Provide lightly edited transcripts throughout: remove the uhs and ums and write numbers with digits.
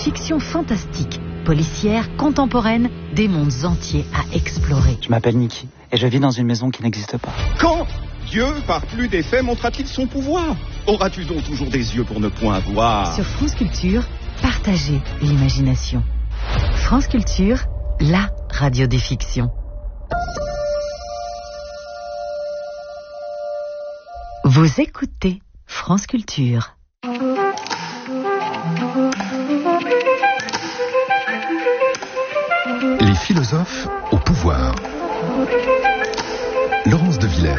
fiction fantastique, policière, contemporaine, des mondes entiers à explorer. Je m'appelle Nikki et je vis dans une maison qui n'existe pas. Quand Dieu, par plus des faits, montrera-t-il son pouvoir? Auras-tu donc toujours des yeux pour ne point voir? Sur France Culture, partagez l'imagination. France Culture, la radio des fictions. Vous écoutez France Culture. Les philosophes au pouvoir. Laurence de Villers.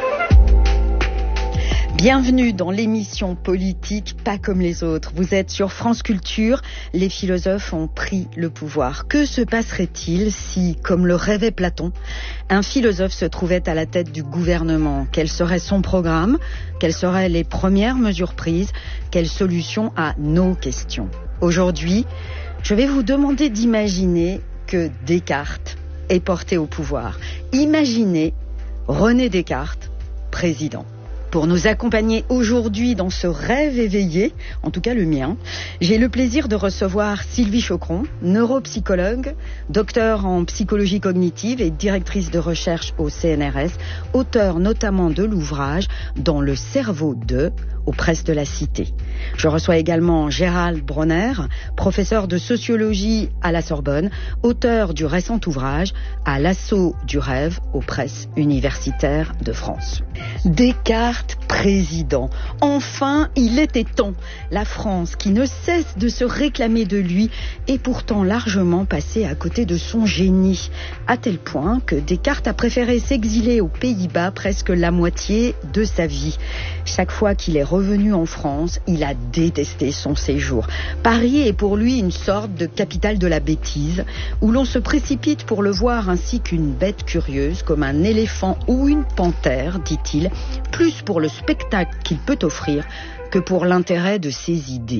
Bienvenue dans l'émission politique Pas comme les autres. Vous êtes sur France Culture, les philosophes ont pris le pouvoir. Que se passerait-il si, comme le rêvait Platon, un philosophe se trouvait à la tête du gouvernement? Quel serait son programme? Quelles seraient les premières mesures prises? Quelles solutions à nos questions? Aujourd'hui, je vais vous demander d'imaginer que Descartes est porté au pouvoir. Imaginez René Descartes, président. Pour nous accompagner aujourd'hui dans ce rêve éveillé, en tout cas le mien, j'ai le plaisir de recevoir Sylvie Chocron, neuropsychologue, docteur en psychologie cognitive et directrice de recherche au CNRS, auteure notamment de l'ouvrage « Dans le cerveau de » aux presses de la Cité. Je reçois également Gérald Bronner, professeur de sociologie à la Sorbonne, auteur du récent ouvrage « À l'assaut du rêve » aux presses universitaires de France. Descartes, président. Enfin, il était temps. La France, qui ne cesse de se réclamer de lui, est pourtant largement passée à côté de son génie. À tel point que Descartes a préféré s'exiler aux Pays-Bas presque la moitié de sa vie. Chaque fois qu'il est revenu en France, il a détesté son séjour. Paris est pour lui une sorte de capitale de la bêtise, où l'on se précipite pour le voir ainsi qu'une bête curieuse, comme un éléphant ou une panthère, dit-il, plus pour le spectacle qu'il peut offrir que pour l'intérêt de ses idées.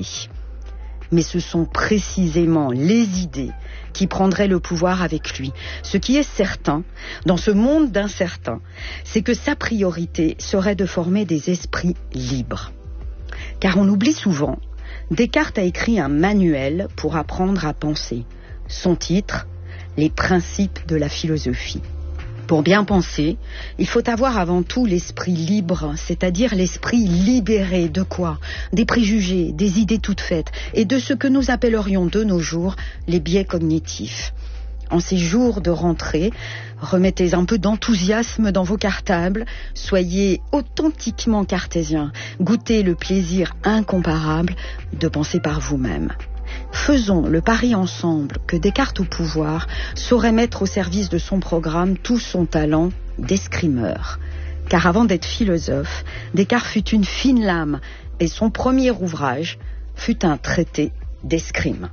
Mais ce sont précisément les idées qui prendraient le pouvoir avec lui. Ce qui est certain, dans ce monde d'incertains, c'est que sa priorité serait de former des esprits libres. Car on oublie souvent, Descartes a écrit un manuel pour apprendre à penser. Son titre, Les principes de la philosophie. Pour bien penser, il faut avoir avant tout l'esprit libre, c'est-à-dire l'esprit libéré de quoi? Des préjugés, des idées toutes faites, et de ce que nous appellerions de nos jours les biais cognitifs. En ces jours de rentrée, remettez un peu d'enthousiasme dans vos cartables, soyez authentiquement cartésiens, goûtez le plaisir incomparable de penser par vous-même. Faisons le pari ensemble que Descartes au pouvoir saurait mettre au service de son programme tout son talent d'escrimeur. Car avant d'être philosophe, Descartes fut une fine lame et son premier ouvrage fut un traité d'escrime.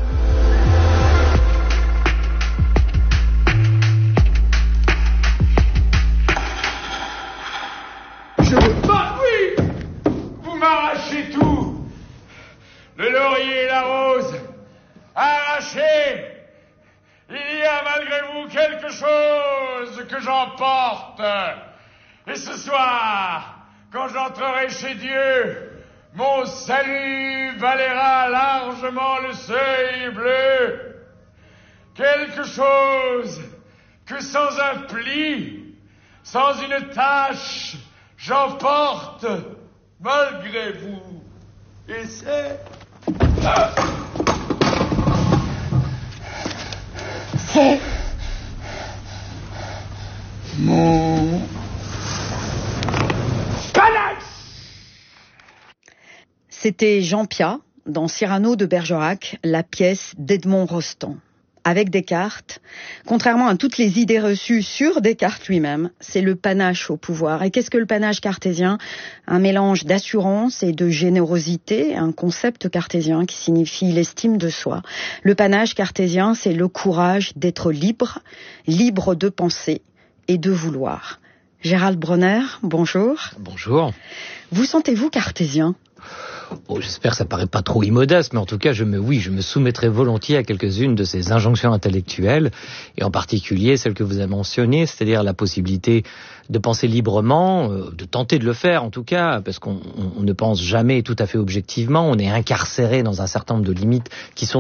Oui, vous m'arrachez tout. Le laurier et la rose, arrachés. Il y a malgré vous quelque chose que j'emporte. Et ce soir, quand j'entrerai chez Dieu, mon salut valera largement le seuil bleu. Quelque chose que sans un pli, sans une tache, j'emporte malgré vous. Et c'est mon panache. C'était Jean Piat, dans Cyrano de Bergerac, la pièce d'Edmond Rostand. Avec Descartes, contrairement à toutes les idées reçues sur Descartes lui-même, c'est le panache au pouvoir. Et qu'est-ce que le panache cartésien? Un mélange d'assurance et de générosité, un concept cartésien qui signifie l'estime de soi. Le panache cartésien, c'est le courage d'être libre, libre de penser et de vouloir. Gérald Bronner, bonjour. Bonjour. Vous sentez-vous cartésien? Oh, j'espère que ça paraît pas trop immodeste, mais en tout cas, je me soumettrai volontiers à quelques-unes de ces injonctions intellectuelles, et en particulier celle que vous avez mentionnée, c'est-à-dire la possibilité de penser librement, de tenter de le faire en tout cas, parce qu'on ne pense jamais tout à fait objectivement, on est incarcéré dans un certain nombre de limites qui sont